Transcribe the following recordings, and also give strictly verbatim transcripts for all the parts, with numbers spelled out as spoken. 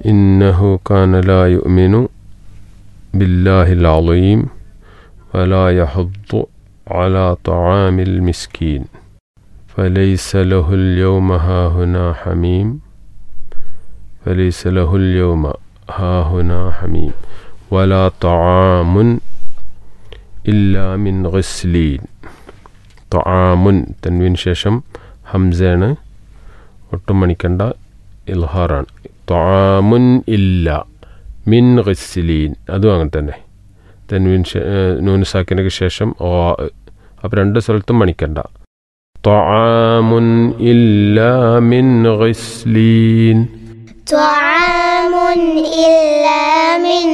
ഇന്നഹു കാന ലാ യുഅ്മിനു ബില്ലാഹിൽ അളീം വലാ യഹുദ്ദു അലാ തആമിൽ മിസ്കീൻ ഫലൈസ ലഹുൽ യൗമ ഹാഹുനാ ഹമീം ഫലൈസ ലഹുൽ യൗമ ഹാഹുനാ ഹമീം വലാ തആമുൻ ഇല്ലാ മിൻ ഗസ്ലീൻ. തആമുൻ തൻവീന് ശേഷം ഹംസയാണ്, ഒട്ടും മണിക്കണ്ട, ഇൽഹാറാണ്. തആമുൻ ഇല്ല മിൻ ഗസ്ലീൻ, അതും അങ്ങനെ തന്നെ. തൻവീൻ നൂന് സാക്കിനക്ക് ശേഷം ഓ, അപ്പം രണ്ട് സ്ഥലത്തും മണിക്കണ്ട. തആമുൻ ഇല്ലാ മിൻ ഗസ്ലീൻ طعام إلا من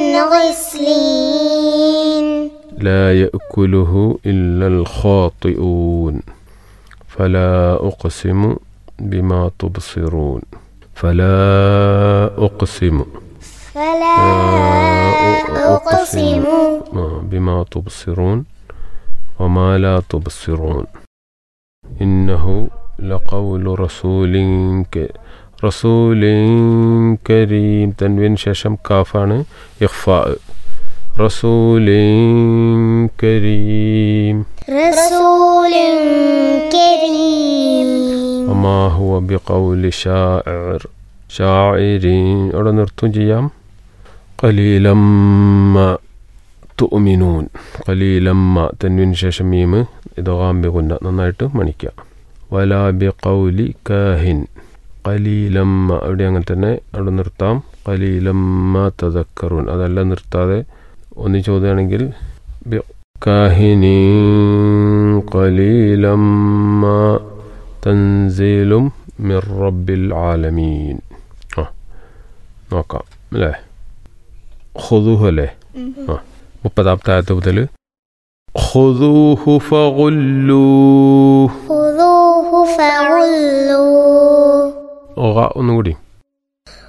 غسلين لا يأكله إلا الخاطئون فلا أقسم بما تبصرون فلا أقسم فلا أقسم بما تبصرون وما لا تبصرون إنه لقول رسول كريم رسول كريم تنوين ششم كافان إخفاء رسول كريم رسول كريم وما هو بقول شاعر شاعرين أولا نرتو جيام قليلا ما تؤمنون قليلا ما تنوين ششم ميم إدغام بغنى ننايتو منيكا ولا بقول كاهن ഖലീലമ്മ, അവിടെ അങ്ങനെ തന്നെ അവിടെ നിർത്താം. ഖലീലമ്മ തദക്കറൂൻ, അതെല്ലാം നിർത്താതെ ഒന്ന് ചോദ്യമാണെങ്കിൽ കാഹിനി ഖലീലമ്മ തൻസീലും മിർ റബ്ബിൽ ആലമീൻ. ആ നോക്കാം അല്ലേ. ഖുദൂഹു അല്ലേ. ആ മുപ്പതാമത്തെ ആയത്ത് മുതൽ ഖുദൂഹു ഫഗുല്ലൂഹു خذوه فغلوه ഒന്നുകൂടി